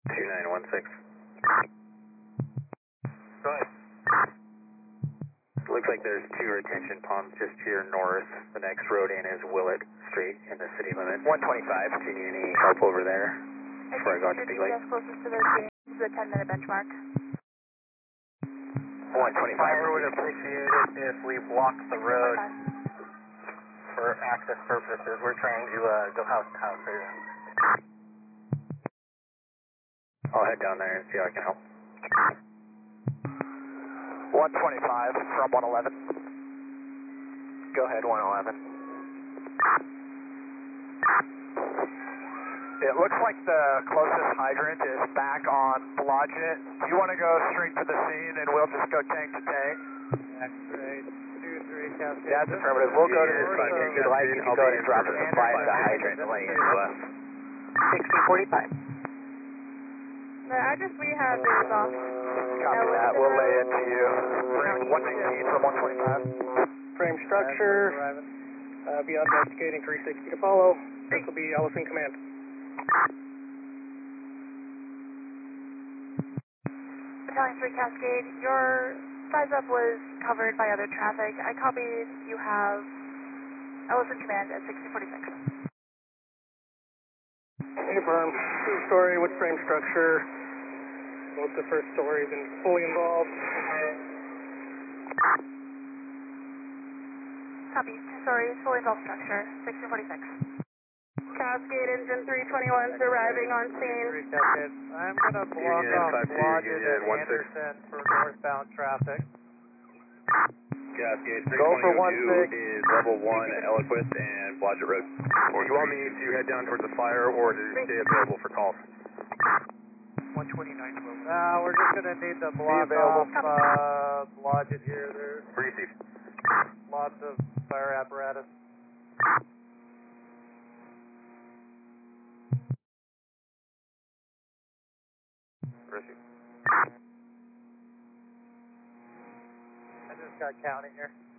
2916. Go ahead. Looks like there's two retention ponds just to your north. The next road in is Willett Street in the city limits. 125. Do you need any help over there before I go out to Big Lake? Closest to those games, the 10-minute benchmark. 125. I would appreciate it if we block the road for access purposes. We're trying to go house to house here. I'll head down there and see how I can help. 125 from 111. Go ahead, 111. It looks like the closest hydrant is back on Blodgett. Do you want to go straight to the scene and we'll just go tank to tank? X-ray 23 Cascade. That's affirmative. We'll go to the scene and if you'd like, you can go ahead and drop a supply at the hydrant and lay into us. 1645. The address we have is off. Copy that. We'll lay into you. 119 from 125. Frame structure. Beyond investigating 360 to follow. This will be Ellison Command. Battalion 3 Cascade, your size up was covered by other traffic. I copied you have Ellison Command at 6046. Confirm. Two-story wood frame structure. Both the first story have been fully involved. Copy. Two-story, fully involved structure, 6046. Cascade engine 321's arriving on scene. Cascade. I'm going to block off Blodgett and Anderson for northbound traffic. Cascade Go for 322 is level 1 Eloquist and Blodgett Road. Do you want me to head down towards the fire or to stay available for calls? 129. We're just going to need to block off Blodgett here. There's Receive. lots of fire apparatus. Receive. I just got counting here.